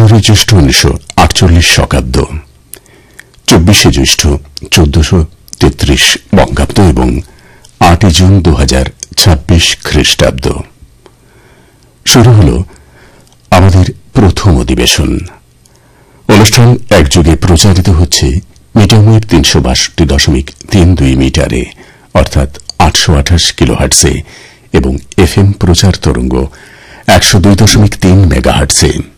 15 জ্যৈষ্ঠ 1948 শকাব্দ, 24 জ্যৈষ্ঠ 1433 বঙ্গাব্দ এবং 8 জুন 2026 খ্রিস্টাব্দ। শুরু হল আমাদের প্রথম অধিবেশন। অনুষ্ঠান একযোগে প্রচারিত হচ্ছে মিডিয়াম ওয়েভ 362.32 মিটারে অর্থাৎ 828 কিলোহার্টজে এবং এফএম প্রচার তরঙ্গ 102.3 মেগাহার্টজে।